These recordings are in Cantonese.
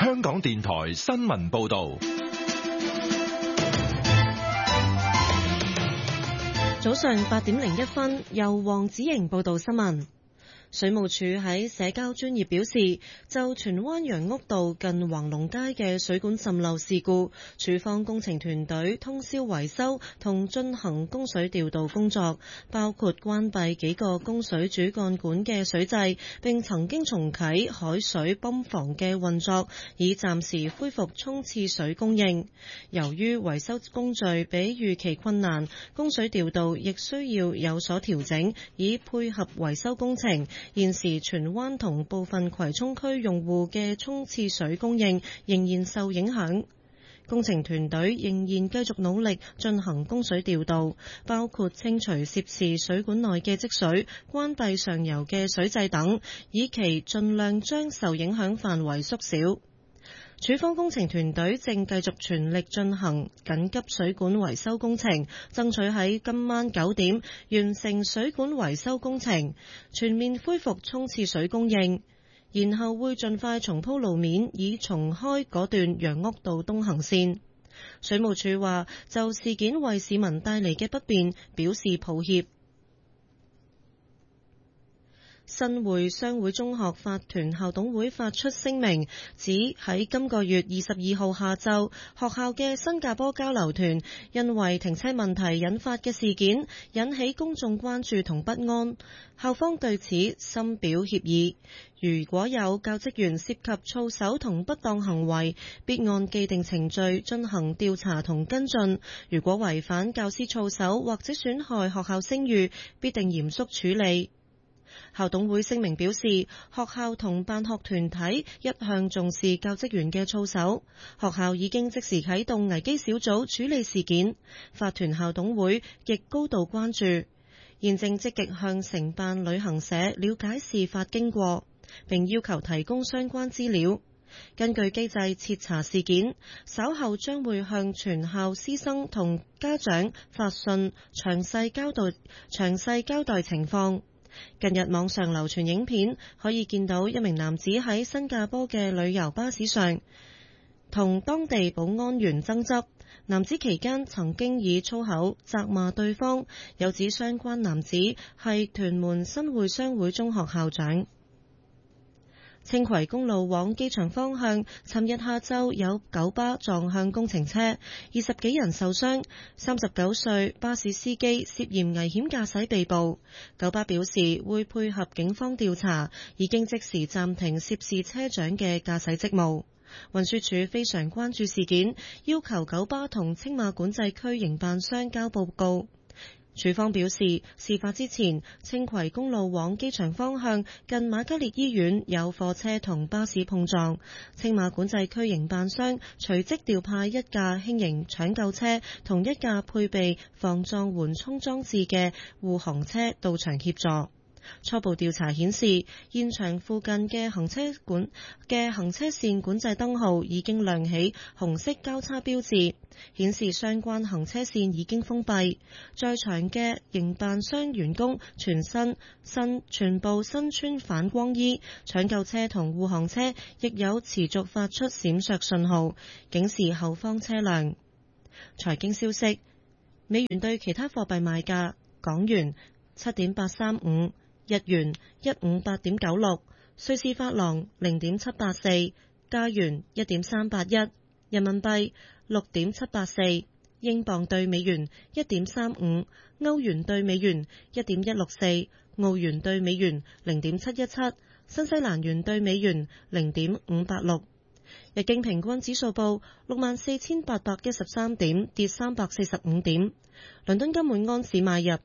香港電台新聞報道。 早上8點01分，由黃子瑩報道新聞。水務署喺社交專頁表示，就荃灣楊屋道近橫龍街嘅水管滲漏事故，署方工程團隊通宵維修同進行供水調度工作，包括關閉幾個供水主幹管嘅水掣，並曾經重啟海水泵房嘅運作，以暫時恢復沖廁水供應。由於維修工序比預期困難，供水調度亦需要有所調整，以配合維修工程。現時荃灣同部分葵涌區用戶嘅沖廁水供應仍然受影響，工程團隊仍然繼續努力進行供水調度，包括清除涉事水管內嘅積水、關閉上游嘅水掣等，以期盡量將受影響範圍縮小。署方工程團隊正繼續全力進行緊急水管維修工程，爭取喺今晚9點完成水管維修工程，全面恢復沖廁水供應，然後會盡快重鋪路面，以重開嗰段楊屋道東行線。水務署話就事件為市民帶嚟嘅不便表示抱歉。新會商會中學法團校董會發出聲明，指喺今個月22號下晝，學校嘅新加坡交流團因為停車問題引發嘅事件，引起公眾關注同不安。校方對此深表歉意。如果有教職員涉及操守同不當行為，必按既定程序進行調查同跟進。如果違反教師操守或者損害學校聲譽，必定嚴肅處理。校董會聲明表示，學校同辦學團體一向重視教職員嘅操守，學校已經即時啟動危機小組處理事件。法團校董會亦高度關注，現正積極向承辦旅行社了解事發經過，並要求提供相關資料。根據機制徹查事件，稍後將會向全校師生同家長發信，詳細交代情況。近日網上流傳影片，可以見到一名男子喺新加坡嘅旅遊巴士上同當地保安員爭執，男子期間曾經以粗口責罵對方，有指相關男子係屯門新會商會中學校長。青葵公路往機場方向，尋日下晝有九巴撞向工程車，20幾人受傷。39歲巴士司機涉嫌危險駕駛被捕。九巴表示會配合警方調查，已經即時暫停涉事車長嘅駕駛職務。運輸署非常關注事件，要求九巴同青馬管制區營辦商交報告。署方表示，事發之前，青葵公路往機場方向近瑪嘉烈醫院有貨車同巴士碰撞，青馬管制區營辦商隨即調派一架輕型搶救車同一架配備防撞緩衝裝置嘅護航車到場協助。初步調查顯示，現場附近嘅行車線管制燈號已經亮起紅色交叉標誌，顯示相關行車線已經封閉。在場嘅營辦商員工全部身穿反光衣，搶救車同護航車亦有持續發出閃爍信號，警示後方車輛。財經消息，美元對其他貨幣賣價：港元7.835。日元158.96，瑞士法郎0.784，加元1.381，人民幣6.784，英鎊對美元1.35，歐元對美元1.164，澳元對美元0.717，新西蘭元對美元0.586。日經平均指數報64,813點，跌345點。倫敦金每盎司買入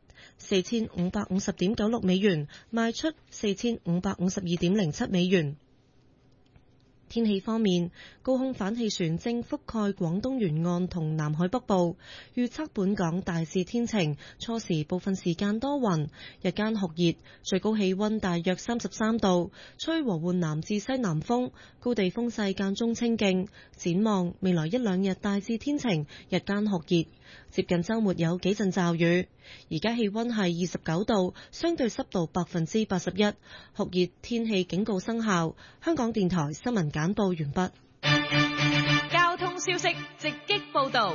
4550.96美元，賣出4552.07美元。天氣方面，高空反氣旋正覆蓋廣東沿岸同南海北部，預測本港大致天晴，初時部分時間多雲，日間酷熱，最高氣溫大約33度，吹和緩南至西南風，高地風勢間中清勁。展望未來一兩日大致天晴，日間酷熱，接近週末有幾陣驟雨。而家氣溫係29度，相對濕度81%，酷熱天氣警告生效。香港電台新聞簡報完畢。 交通消息直擊報道。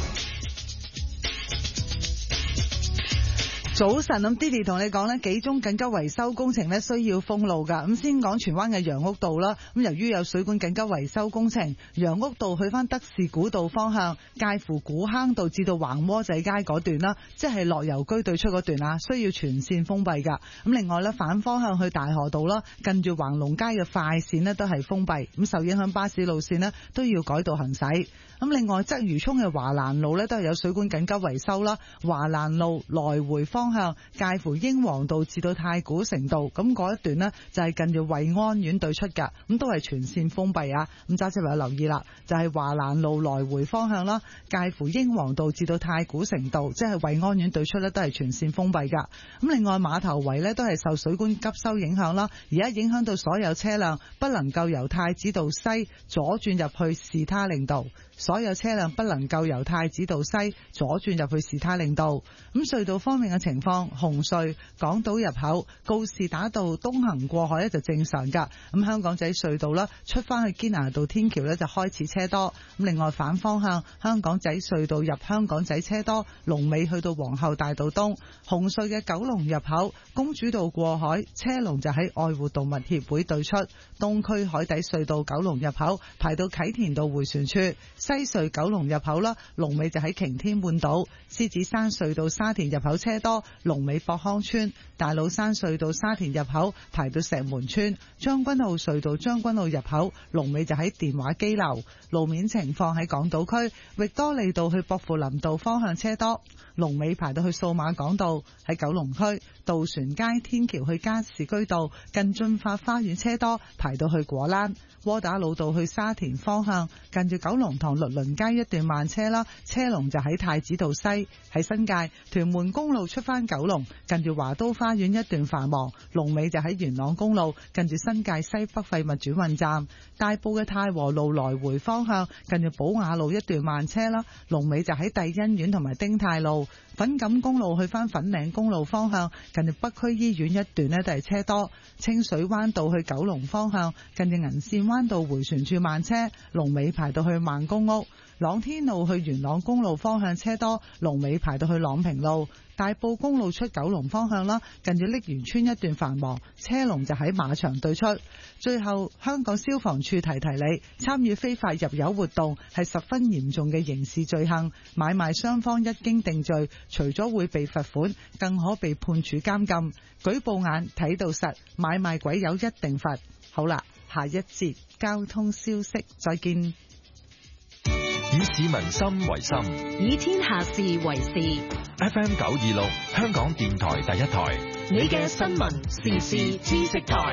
早晨，咁 Didi 同你講呢幾宗緊急維修工程呢需要封路噶。咁先講荃灣嘅楊屋道啦。咁由於有水管緊急維修工程，楊屋道去翻德士古道方向，介乎古坑道至到橫窩仔街嗰段啦，即係樂悠居對出嗰段啊，需要全線封閉噶。咁另外呢，反方向去大河道啦，近住橫龍街嘅快線呢都係封閉。咁受影響巴士路線呢都要改道行駛。咁另外鰂魚涌嘅華蘭路呢都係有水管緊急維修啦。華蘭路來回方向介乎英皇道至到太古城道，咁嗰一段呢就係近住惠安苑對出噶，咁都係全線封閉啊。咁揸車朋友留意啦，就係華蘭路來回方向啦，介乎英皇道至到太古城道，即係惠安苑對出呢都係全線封閉噶。咁另外馬頭圍呢都係受水管急修影響啦，而家影響到所有車輛不能夠由太子道西左轉入去士他令道。所有車輛不能夠由太子道西左轉入去士他令道。咁隧道方面嘅情況，紅隧港島入口告士打道東行過海呢就正常㗎。咁香港仔隧道啦，出翻去堅拿道天橋呢就開始車多。咁另外反方向香港仔隧道入香港仔車多，龍尾去到皇后大道東。紅隧嘅九龍入口公主道過海車龍就喺愛護動物協會對出。東區海底隧道九龍入口排到啟田道迴旋處。西隧九龍入口啦，龍尾就喺擎天半島。獅子山隧道沙田入口車多，龍尾博康村。大老山隧道沙田入口排到石門村。將軍澳隧道將軍澳入口龍尾就喺電話機樓。路面情況喺港島區域多利道去薄扶林道方向車多，龍尾排到去數碼港道。喺九龍區渡船街天橋去加士居道近駿發花園車多，排到去果欄。窩打老道去沙田方向近住九龍塘律倫街一段慢車啦，車龍就喺太子道西。喺新界屯門公路出返九龍近住華都花園一段繁忙，龍尾就喺元朗公路近住新界西北廢物轉運站。大埔嘅太和路來回方向近住寶雅路一段慢車啦，龍尾就喺帝欣苑同埋丁太路。粉錦公路去返粉嶺公路方向近住北區醫院一段呢都係車多。清水灣道去九龍方向近住銀線灣道迴旋處慢車，龍尾排到去孟公屋。朗天路去元朗公路方向車多，龍尾排到去朗平路。大埔公路出九龍方向啦，近住瀝源村一段繁忙，車龍就喺馬場對出。最後，香港消防處提提你，參與非法入油活動係十分嚴重嘅刑事罪行，買賣雙方一經定罪，除咗會被罰款，更可被判處監禁。舉報眼睇到實，買賣鬼友一定罰。好啦，下一節交通消息，再見。 以市民心為心， 以天下事為事。 FM 926，香港電台第一台， 你嘅新聞時事知識台。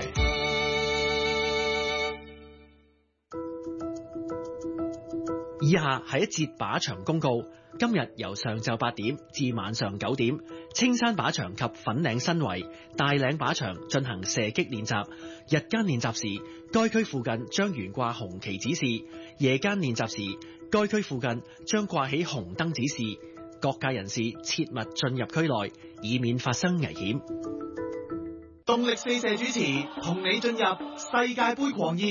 以下係一節靶場公告。今日由上晝8點至晚上9點，青山靶場及粉嶺新圍、大嶺靶場進行射擊練習。日間練習時，該區附近將懸掛紅旗指示；夜間練習時，該區附近將掛起紅燈指示。各界人士切勿進入區內，以免發生危險。 動力四射主持同你進入世界盃狂熱。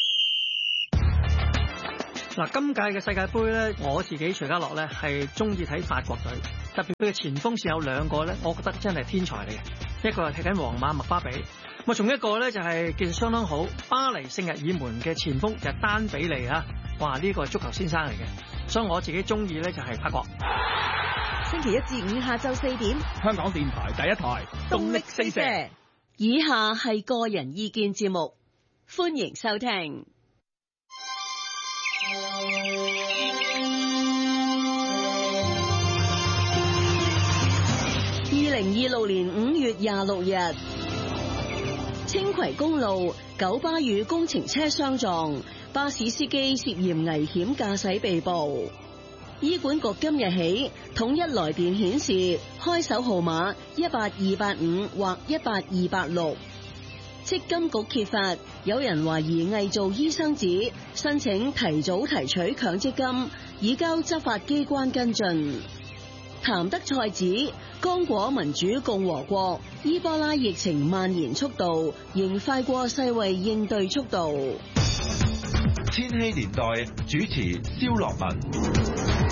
嗱，今屆嘅世界盃咧，我自己徐家樂咧係中意睇法國隊，特別佢嘅前鋒線有兩個咧，我覺得真係天才嚟嘅。一個係踢緊皇馬麥巴比，咁啊，仲一個咧就係技術相當好，巴黎聖日耳門嘅前鋒就係丹比利啊！哇，呢個係足球先生嚟嘅，所以我自己中意咧就係法國。 星期一至五下晝4點， 香港電台第一台動力四射。 以下係個人意見節目，歡迎收聽。2026年5月26日，青葵公路九巴與工程車相撞，巴士司機涉嫌危險駕駛被捕。醫管局今日起統一來電顯示開手號碼18285或18286。積金局揭發有人懷疑偽造醫生紙，申請提早提取強積金，已交執法機關跟進。譚德塞指剛果民主共和國伊波拉疫情蔓延速度仍快過世衛應對速度。 千禧年代主持蕭樂文。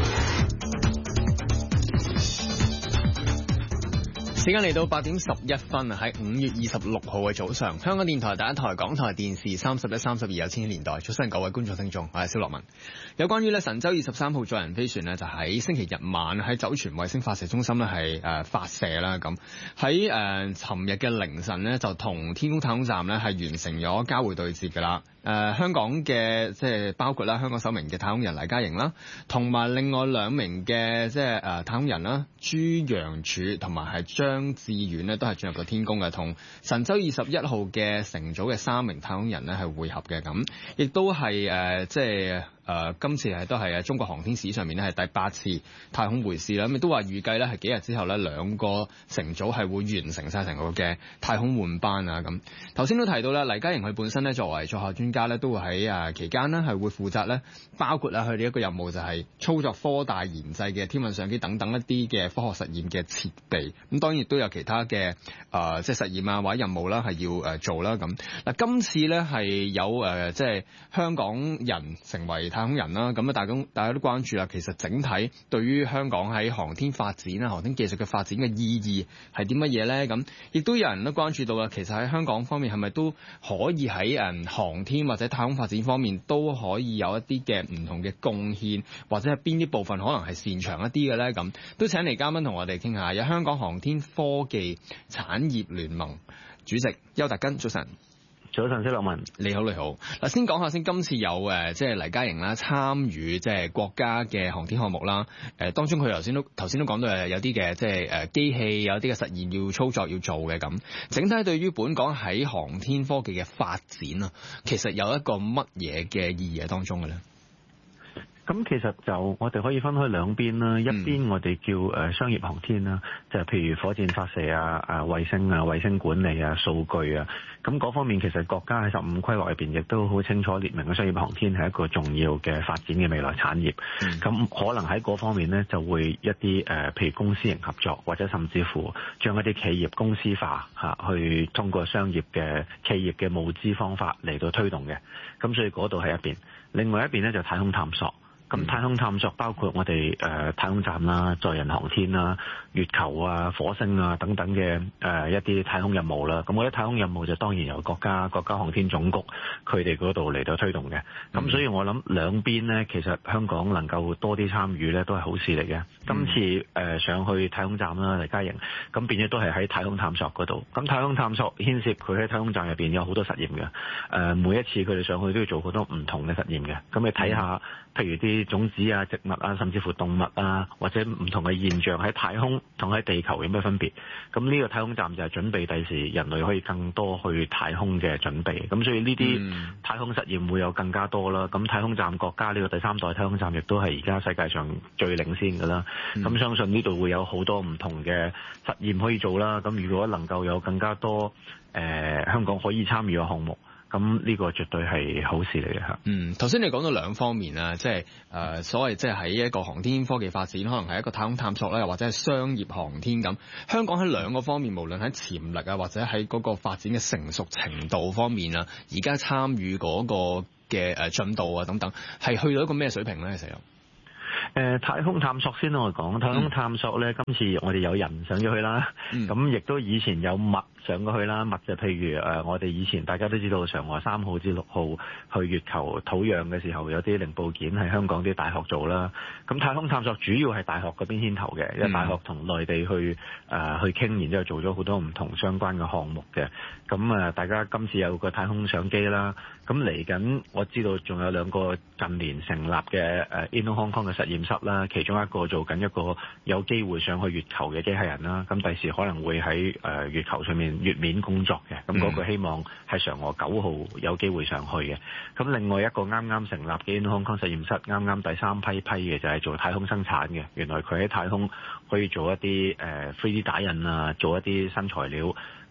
時間嚟到8點11分啊！喺5月26號嘅早上，香港電台第一台、港台電視31、32有千禧年代。早晨各位觀眾聽眾，我係蕭樂文。有關於咧神舟23號載人飛船呢，就喺星期日晚喺酒泉衛星發射中心呢係發射啦。咁喺尋日嘅凌晨呢，就同天宮太空站呢係完成咗交會對接㗎啦。香港嘅即係包括啦，香港首名嘅太空人黎嘉瑩啦，同埋另外2名嘅即係太空人啦，朱楊柱同埋係張志遠呢，都係進入咗天宮嘅，同神舟21號嘅乘組嘅3名太空人呢係會合嘅。咁亦都係即係今次都係中國航天史上面咧係第8次太空會試啦。咁亦都話預計咧係幾日之後咧2個乘組係會完成晒成個嘅太空換班啊。咁頭先都提到咧，黎嘉瑩佢本身咧作為載荷專家咧，都會喺期間呢係會負責咧，包括佢哋一個任務就係操作科大研製嘅天文相機等等一啲嘅科學實驗嘅設備。咁當然亦都有其他嘅即係實驗啊或者任務啦係要做啦。咁嗱，今次咧係有即係香港人成為太空人啦。咁大家都關注啦，其實整體對於香港喺航天發展啊、航天技術嘅發展嘅意義係啲乜嘢咧？咁亦都有人都關注到啦，其實喺香港方面係咪都可以喺航天或者太空發展方面都可以有一啲嘅唔同嘅貢獻，或者係邊啲部分可能係擅長一啲嘅咧？咁都請嚟嘉賓同我哋傾下，有香港航天科技產業聯盟主席邱達根，早晨。 早晨，蕭樂文， 你好，你好。嗱，先講下先，今次有即係黎嘉瑩啦，參與即係國家嘅航天項目啦。當中佢頭先都講到有啲嘅即係機器，有啲嘅實驗要操作要做嘅咁。整體對於本港喺航天科技嘅發展啊，其實有一個乜嘢嘅意義喺當中嘅咧？ 咁其實就我哋可以分開兩邊啦，一邊我哋叫商業航天啦，就係譬如火箭發射啊、衛星啊、衛星管理啊、數據啊，咁嗰方面其實國家喺15規劃入邊亦都好清楚列明嘅商業航天係一個重要嘅發展嘅未來產業。咁可能喺嗰方面呢，就會一啲譬如公私營合作，或者甚至乎將一啲企業公司化去通過商業嘅企業嘅募資方法嚟到推動嘅。咁所以嗰度係一邊，另外一邊呢，就太空探索。咁太空探索包括我哋太空站啦、載人航天啦、月球啊、火星啊等等嘅一啲太空任務啦。咁我覺得太空任務就當然由國家航天總局佢哋嗰度嚟到推動嘅。咁所以我諗兩邊呢，其實香港能夠多啲參與呢，都係好事嚟嘅。今次上去太空站啦，黎嘉瑩咁變咗都係喺太空探索嗰度。咁太空探索牽涉佢喺太空站入邊有好多實驗嘅。每一次佢哋上去都要做好多唔同嘅實驗嘅。咁你睇下，譬如啲種子啊、植物啊，甚至乎動物啊，或者唔同嘅現象喺太空同喺地球有咩分別？咁呢個太空站就係準備第時人類可以更多去太空嘅準備。咁所以呢啲太空實驗會有更加多啦。咁太空站國家呢個第3代太空站亦都係而家世界上最領先㗎啦。咁相信呢度會有好多唔同嘅實驗可以做啦。咁如果能夠有更加多香港可以參與嘅項目，咁呢個絕對係好事嚟嘅嚇。 頭先你講到兩方面啦，即係所謂即係喺一個航天科技發展，可能係一個太空探索啦，又或者係商業航天咁。香港喺兩個方面，無論喺潛力啊，或者喺嗰個發展嘅成熟程度方面啊，而家參與嗰個嘅進度啊等等，係去到一個咩水平咧？其實太空探索先我講，太空探索咧，今次我哋有人上咗去啦，咁亦都以前有物上過去啦，物就譬如我哋以前大家都知道嫦娥3號至6號去月球土壤嘅時候，有啲零部件係香港啲大學做啦。咁太空探索主要係大學嗰邊牽頭嘅，因為大學同內地去傾，然之後做咗好多唔同相關嘅項目嘅。咁大家今次有個太空相機啦，咁嚟緊我知道仲有2個近年成立嘅Inno Hong Kong 嘅實驗室啦，其中一個做緊一個有機會上去月球嘅機械人啦，咁第時可能會喺月球上面月面工作嘅，咁嗰個希望係嫦娥9號有機會上去嘅。咁另外一個啱啱成立嘅Inno Hong Kong實驗室，啱啱第3批嘅就係做太空生產嘅。原來佢喺太空可以做一啲3D 打印啊，做一啲新材料。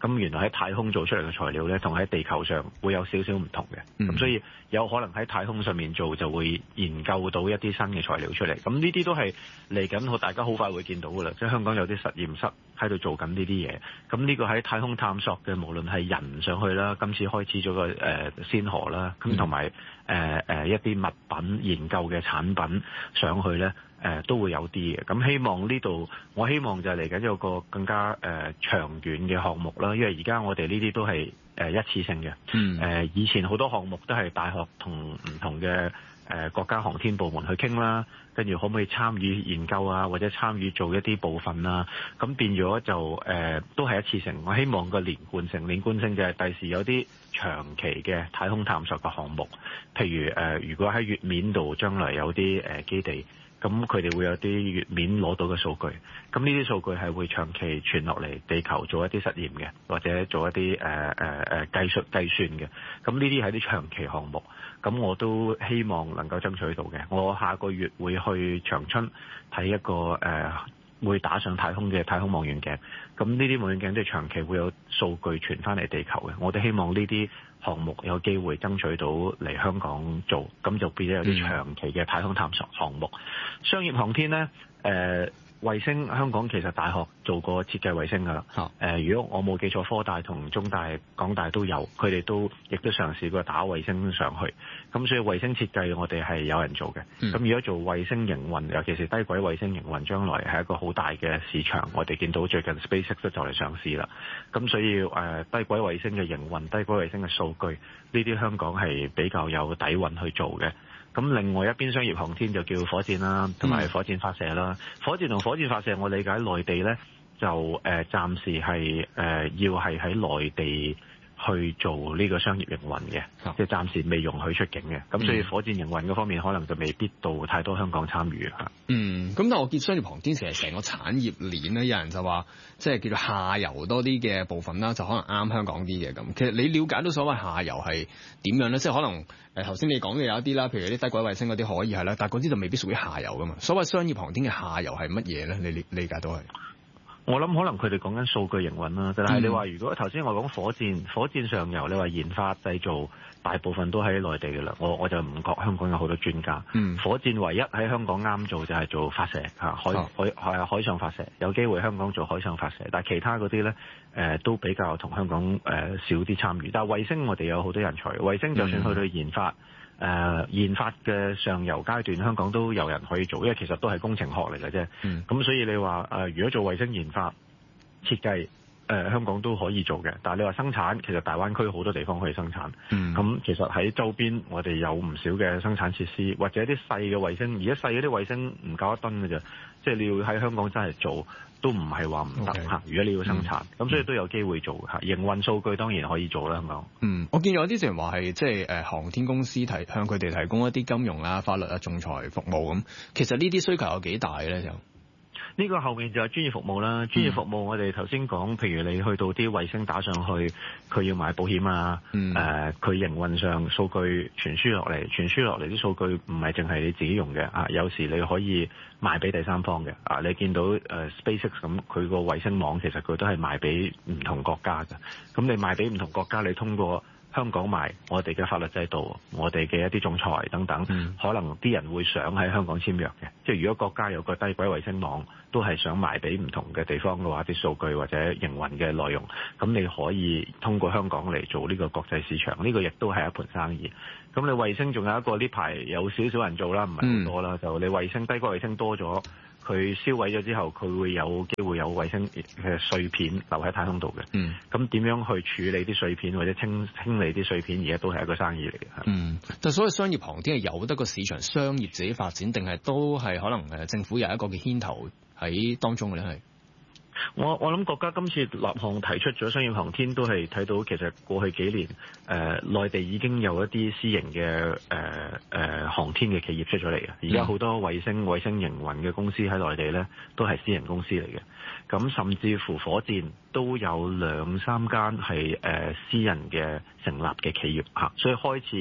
咁原來喺太空做出嚟嘅材料咧，同喺地球上會有少少唔同嘅。咁所以有可能喺太空上面做就會研究到一啲新嘅材料出嚟。咁呢啲都係嚟緊，大家好快會見到㗎啦。即係香港有啲實驗室喺度做緊呢啲嘢。咁呢個喺太空探索嘅，無論係人上去啦，今次開始咗個先河啦，咁同埋一啲物品研究嘅產品上去咧。都會有啲嘅，咁希望呢度，我希望就係嚟緊有個更加長遠嘅項目啦，因為而家我哋呢啲都係一次性嘅，以前好多項目都係大學同唔同嘅國家航天部門去傾啦，跟住可唔可以參與研究啊，或者參與做一啲部分啊，咁變咗就都係一次性。我希望個連貫性就係第時有啲長期嘅太空探索嘅項目，譬如如果喺月面度將來有啲基地。咁佢哋會有啲月面攞到嘅數據，咁呢啲數據係會長期傳落嚟地球做一啲實驗嘅，或者做一啲計算嘅。咁呢啲係啲長期項目，咁我都希望能夠爭取到嘅。我下個月會去長春睇一個會打上太空嘅太空望遠鏡。咁呢啲望遠鏡都係長期會有數據傳翻嚟地球嘅。我哋希望呢啲項目有機會爭取到嚟香港做，咁就變咗有啲長期嘅太空探索項目。商業航天呢，衛星香港其實大學做過設計衛星㗎啦。如果我冇記錯，科大同中大、港大都有，佢哋亦都嘗試過打衛星上去。咁所以衛星設計我哋係有人做嘅。咁如果做衛星營運，尤其是低軌衛星營運，將來係一個好大嘅市場。我哋見到最近 SpaceX 都就嚟上市啦。咁所以低軌衛星嘅營運、低軌衛星嘅數據，呢啲香港係比較有底蘊去做嘅。咁另外一邊商業航天就叫火箭啦，同埋火箭發射啦。火箭同火箭發射，我理解內地呢就暫時係要係喺內地去做呢個商業營運嘅，即係暫時未容許出境嘅。咁所以火箭營運嗰方面可能就未必到太多香港參與嚇。 咁但係我見商業航天其實成個產業鏈咧，有人就話即係叫做下游多啲嘅部分啦，就可能啱香港啲嘅咁。其實你了解到所謂下游係點樣咧？即係可能頭先你講嘅有一啲啦，譬如啲低軌衛星嗰啲可以係啦，但係嗰啲就未必屬於下游噶嘛。所謂商業航天嘅下游係乜嘢咧？你理解到係？ 我諗可能佢哋講緊數據營運啦，但係你話如果頭先我講火箭上游，你話研發製造大部分都喺內地㗎啦，我就唔覺香港有好多專家。火箭唯一喺香港啱做就係做發射海上發射，有機會香港做海上發射，但係其他嗰啲咧都比較同香港少啲參與。但係衛星我哋有好多人才，衛星就算去到研發嘅上游階段，香港都有人可以做，因為其實都係工程學嚟嘅啫。咁所以你話如果做衛星研發設計，香港都可以做嘅。但係你話生產，其實大灣區好多地方可以生產。咁其實喺周邊我哋有唔少嘅生產設施，或者啲細嘅衛星，而家細嗰啲衛星唔夠一噸嘅啫，即係你要喺香港真係做，都唔係話唔得嚇。如果你要生產，咁所以都有機會做嚇。營運數據當然可以做啦，香港。 我見有啲人話係即係航天公司向佢哋提供一啲金融啊、法律啊、仲裁服務咁。其實呢啲需求有幾大咧？就呢個後面就係專業服務啦。專業服務我哋頭先講，譬如你去到啲衛星打上去，佢要買保險啊，佢營運上數據傳輸落嚟啲數據唔係淨係你自己用嘅啊，有時你可以賣俾第三方嘅啊。你見到SpaceX 咁，佢個衛星網其實佢都係賣俾唔同國家嘅。咁你賣俾唔同國家，你通過香港賣我哋嘅法律制度，我哋嘅一啲仲裁等等，可能啲人會想喺香港簽約嘅。即係如果國家有個低軌衛星網，都係想賣俾唔同嘅地方嘅話，啲數據或者營運嘅內容，咁你可以通過香港嚟做呢個國際市場，呢個亦都係一盤生意。咁你衛星仲有一個呢排有少少人做啦，唔係好多啦，就你衛星低軌衛星多咗。佢燒毀咗之後，佢會有機會有衛星嘅碎片留喺太空度嘅。咁點樣去處理啲碎片或者清理啲碎片，而家都係一個生意嚟嘅。 但所謂商業航天係由得個市場商業自己發展，定係都係可能政府有一個嘅牽頭喺當中嘅咧？係我諗國家今次立項提出咗商業航天，都係睇到其實過去幾年內地已經有一啲私營嘅航天嘅企業出咗嚟嘅。而家好多衛星營運嘅公司喺內地咧，都係私人公司嚟嘅。咁甚至乎火箭都有2-3間係私人嘅成立嘅企業嚇，所以開始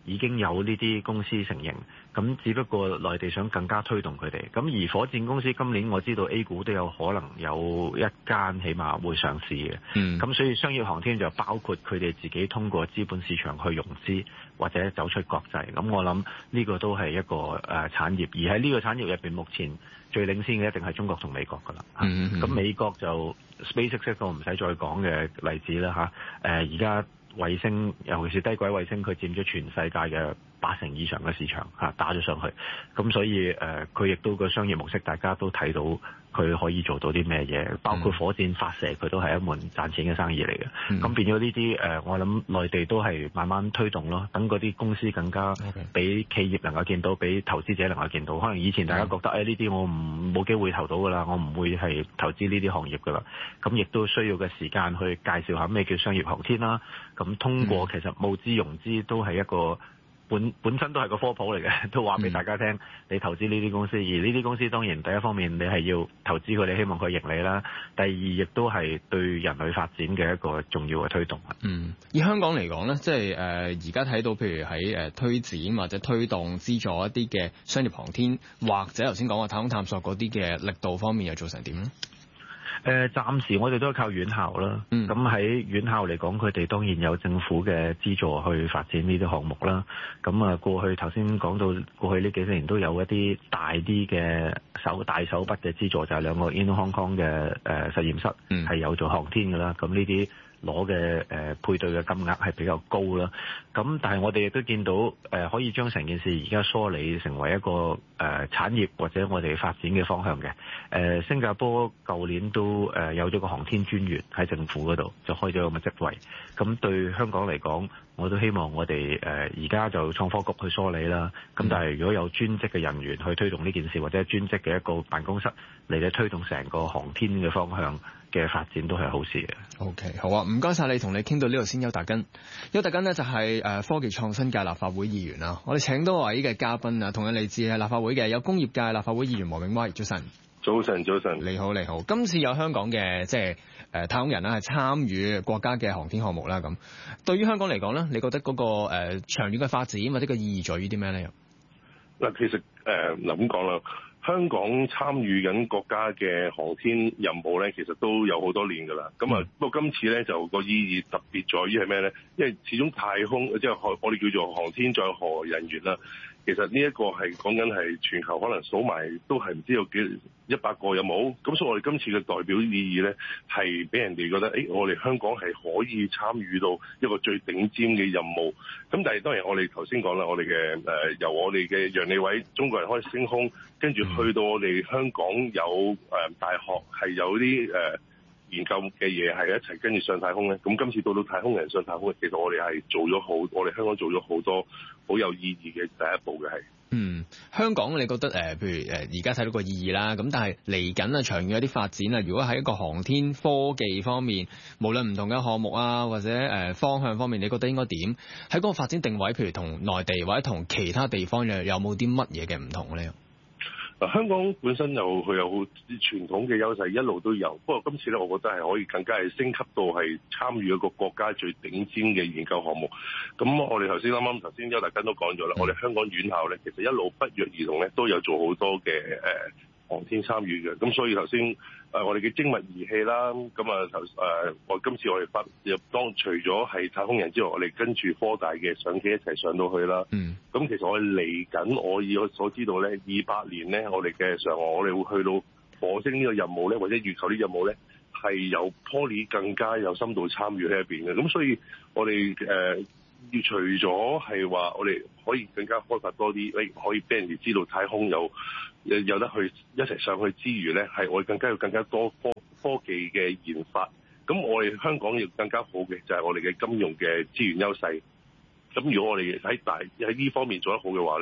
已經有呢啲公司成型，咁只不過內地想更加推動佢哋。咁而火箭公司今年我知道 A 股都有可能有一間起碼會上市嘅。咁所以商業航天就包括佢哋自己通過資本市場去融資或者走出國際。咁我諗呢個都係一個產業，而喺呢個產業入邊，目前最領先嘅一定係中國同美國㗎啦。咁美國就 SpaceX 一個唔使再講嘅例子啦嚇。而家衛星，尤其是低軌衛星，佢佔咗全世界嘅80%以上嘅市場打咗上去。咁所以佢亦都個商業模式，大家都睇到佢可以做到啲咩嘢，包括火箭發射，佢都係一門賺錢嘅生意嚟嘅。咁變咗呢啲我諗內地都係慢慢推動咯，等嗰啲公司更加俾企業能夠見到，俾投資者能夠見到。可能以前大家覺得呢啲我冇機會投到㗎啦，我唔會係投資呢啲行業㗎啦。咁亦都需要嘅時間去介紹下咩叫商業航天啦。咁通過其實募資融資都係一個本身都係個科普嚟嘅，都話俾大家聽，你投資呢啲公司，而呢啲公司當然第一方面你係要投資佢，你希望佢盈利啦。第二亦都係對人類發展嘅一個重要嘅推動。 以香港嚟講咧，即係而家睇到譬如喺推展或者推動資助一啲嘅商業航天，或者頭先講嘅太空探索嗰啲嘅力度方面又做成點咧？ 暫時我哋都係靠院校啦。咁喺院校嚟講，佢哋當然有政府嘅資助去發展呢啲項目啦。咁過去頭先講到過去呢幾年都有一啲大啲嘅大手筆嘅資助，就係2個 Inno Hong Kong 嘅實驗室係有做航天㗎啦。咁呢啲攞嘅配對嘅金額係比較高啦。咁但係我哋亦都見到可以將成件事而家梳理成為一個產業或者我哋發展嘅方向嘅。新加坡舊年都有咗個航天專員喺政府嗰度，就開咗咁嘅職位。咁對香港嚟講，我都希望我哋而家就創科局去梳理啦。咁但係如果有專職嘅人員去推動呢件事，或者專職嘅一個辦公室嚟到推動成個航天嘅方向嘅發展，都係好事嘅。 OK， 好啊，唔該晒你，同你傾到呢度先。邱達根呢就係科技創新界立法會議員啦。我哋請多位嘅嘉賓啊，同樣嚟自係立法會嘅，有工業界立法會議員黃永威，早晨。 早晨， 你好。今次有香港嘅即係太空人啦，係參與國家嘅航天項目啦。咁對於香港嚟講咧，你覺得嗰個長遠嘅發展或者個意義在於啲咩咧？ 嗱，其實咁講啦，香港參與緊國家嘅航天任務咧，其實都有好多年㗎啦。咁不過今次咧就個意義特別在於係咩咧？因為始終太空即係我哋叫做航天載荷人員啦。其實呢一個係講緊係全球可能數埋都係唔知有100個有冇。咁所以我哋今次嘅代表意義咧，係俾人哋覺得我哋香港係可以參與到一個最頂尖嘅任務。咁但係當然我哋頭先講啦，我哋嘅由我哋嘅楊利偉中國人開始升空，跟住去到我哋香港有大學係有啲研究嘅嘢係一齊跟住上太空咧。咁今次到太空人上太空，其實我哋係我哋香港做咗好多好有意義嘅第一步嘅係。 香港你覺得譬如而家睇到個意義啦，咁但係嚟緊啊長遠有啲發展啊，如果喺一個航天科技方面，無論唔同嘅項目啊或者方向方面，你覺得應該點？喺嗰個發展定位，譬如同內地或者同其他地方有冇啲乜嘢嘅唔同咧？ 香港本身佢有傳統嘅優勢，一路都有。不過今次咧，我覺得係可以更加係升級到係參與一個國家最頂尖嘅研究項目。咁我哋頭先邱達根都講咗啦，我哋香港院校咧，其實一路不約而同咧都有做好多嘅航天參與嘅。咁所以頭先我哋嘅精密儀器啦，咁今次我哋除咗係太空人之外，我哋跟住科大嘅上機一齊上到去啦。咁其實我哋嚟緊，我以我所知道咧，28年咧，我哋嘅嫦娥，我哋會去到火星呢個任務咧，或者月球呢任務咧，係由 Poly 更加有深度參與喺入邊嘅。咁所以我哋要除咗係話我哋可以更加開發多啲，可以俾人哋知道太空有得去一齊上去之餘咧，係我哋更加多科技嘅研發。咁我哋香港要更加好嘅就係我哋嘅金融嘅資源優勢。咁如果我哋喺呢方面做得好嘅話咧，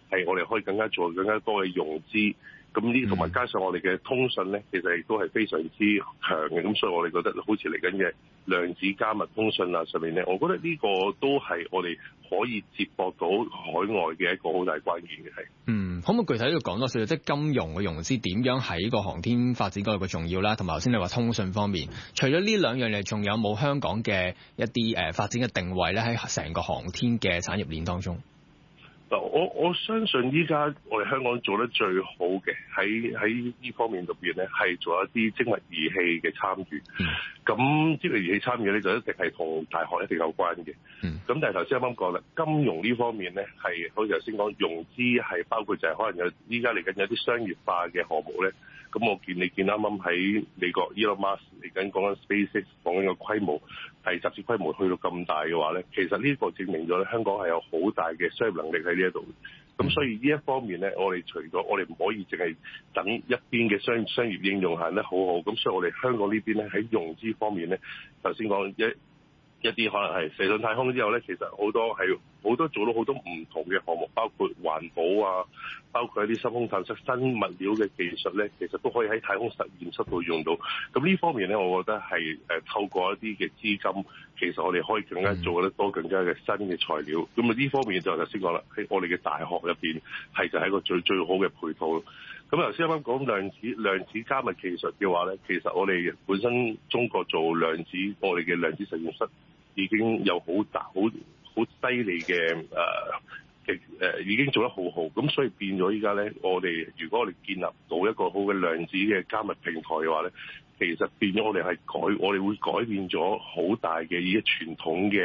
係我哋可以更加做更加多嘅融資。咁呢同埋加上我哋嘅通訊咧，其實亦都係非常之強嘅。咁所以我哋覺得好似嚟緊嘅量子加密通訊啊上面咧，我覺得呢個都係我哋可以接駁到海外嘅一個好大關鍵嘅係。 可唔可以具體呢度講多少？即係金融嘅融資點樣喺個航天發展嗰度嘅重要啦，同埋頭先你話通訊方面，除咗呢兩樣嘢，仲有冇香港嘅一啲發展嘅定位咧？喺成個航天嘅產業鏈當中？ 我相信依家我哋香港做得最好嘅喺呢方面入邊咧，係做一啲精密儀器嘅參與。咁精密儀器參與咧就一定係同大學一定有關嘅。咁但係頭先啱啱講啦，金融呢方面咧係好似頭先講融資係包括就係可能有依家嚟緊有啲商業化嘅項目咧。咁我見啱啱喺美國 Elon Musk 嚟緊講緊 SpaceX 講緊個規模係集資規模去到咁大嘅話咧，其實呢個證明咗咧香港係有好大嘅商業能力喺呢一度。咁所以呢一方面咧，我哋除咗我哋唔可以淨係等一邊嘅商業應用行得好好，咁所以我哋香港呢邊咧喺融資方面咧，頭先講一啲可能係射上太空之後咧，其實好多做到好多唔同嘅項目，包括環保啊，包括一啲深空探測新物料嘅技術咧，其實都可以喺太空實驗室度用到。咁呢方面咧，我覺得係透過一啲嘅資金，其實我哋可以更加做得多更加嘅新嘅材料。咁啊呢方面就頭先講啦，喺我哋嘅大學入邊係就係一個最好嘅配套。咁頭先啱啱講量子加密技術嘅話咧，其實我哋本身中國做我哋嘅量子實驗室已經有好犀利嘅已經做得好好。咁所以變咗依家咧，如果我哋建立到一個好嘅量子嘅加密平台嘅話咧，其實變咗我哋會改變咗好大嘅依家傳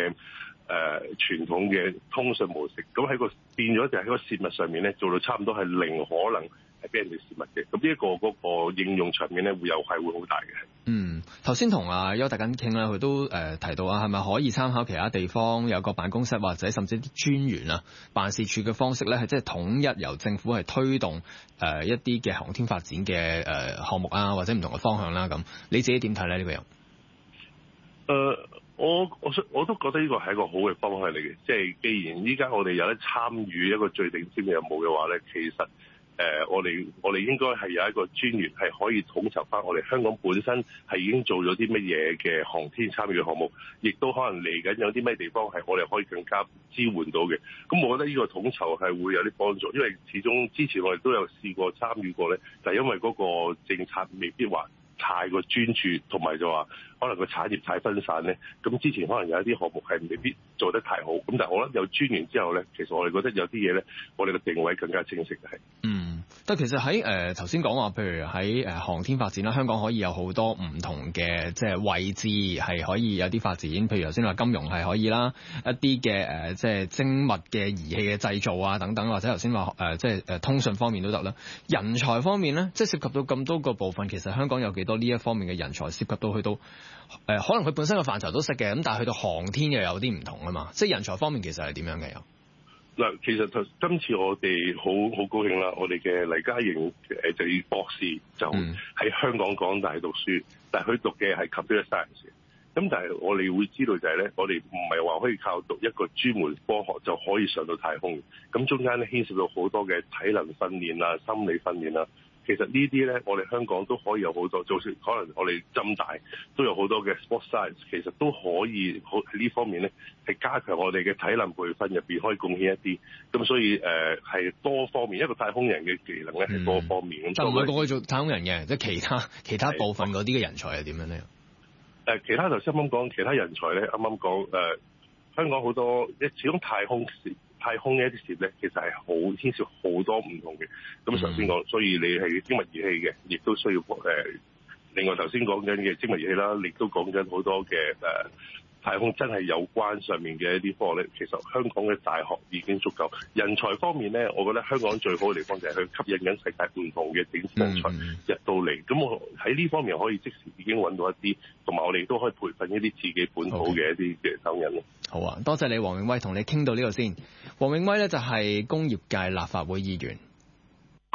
統嘅通訊模式。咁變咗就喺個泄密上面咧，做到差唔多係零可能係俾人哋泄密嘅。咁呢一個嗰個應用場面咧，會好大嘅。 頭先同阿邱達根傾啦，佢都提到啊，係咪可以參考其他地方有個辦公室或者甚至啲專員啊辦事處嘅方式咧，係即係統一由政府係推動一啲嘅航天發展嘅項目啊，或者唔同嘅方向啦。咁你自己點睇咧？呢個人？ 我都覺得呢個係一個好嘅方向嚟嘅。即係既然依家我哋有得參與一個最頂尖嘅任務嘅話咧，其實我哋應該係有一個專員係可以統籌翻我哋香港本身係已經做咗啲乜嘢嘅航天參與嘅項目，亦都可能嚟緊有啲咩地方係我哋可以更加支援到嘅。咁我覺得呢個統籌係會有啲幫助，因為始終之前我哋都有試過參與過咧，就係因為嗰個政策未必話太過專注，同埋就話可能個產業太分散咧。咁之前可能有一啲項目係未必做得太好。咁但係我覺得有專員之後咧，其實我哋覺得有啲嘢咧，我哋嘅定位更加清晰嘅係。 但其實喺頭先講話，譬如喺航天發展啦，香港可以有好多唔同嘅即係位置係可以有啲發展。譬如頭先話金融係可以啦，一啲嘅即係精密嘅儀器嘅製造啊等等，或者頭先話即係通訊方面都得啦。人才方面咧，即係涉及到咁多個部分，其實香港有幾多呢一方面嘅人才涉及到去到可能佢本身嘅範疇都識嘅，咁但係去到航天又有啲唔同啊嘛。即係人才方面其實係點樣嘅又？ 嗱，其實今次我哋好高興啦，我哋嘅黎嘉瑩就要博士就喺香港港大讀書，但係佢讀嘅係 computer science。咁但係我哋會知道就係咧，我哋唔係話可以靠讀一個專門科學就可以上到太空。咁中間咧牽涉到好多嘅體能訓練啊、心理訓練啊。其實呢啲咧，我哋香港都可以有好多，就算可能我哋浸大都有好多嘅 sports science， 其實都可以喺呢方面咧係加強我哋嘅體能培訓入邊可以貢獻一啲。咁所以係多方面，一個太空人嘅技能咧係多方面。咁就唔係個個做太空人嘅，即係其他部分嗰啲嘅人才係點樣咧？其他頭先啱啱講其他人才咧，啱啱講香港好多始終太空嘅一啲事咧，其實係好牽涉好多唔同嘅。咁頭先講，所以你係精密儀器嘅，亦都需要另外頭先講緊嘅精密儀器啦，亦都講緊好多嘅太空真係有關上面嘅一啲科學咧，其實香港嘅大學已經足夠。人才方面咧，我覺得香港最好嘅地方就係去吸引緊世界唔同嘅頂尖人才入到嚟。咁我喺呢方面可以即時已經揾到一啲，同埋我哋都可以培訓一啲自己本土嘅一啲嘅手人咯。 好啊，多謝你黃永威，同你傾到呢度先。黃永威咧就係工業界立法會議員。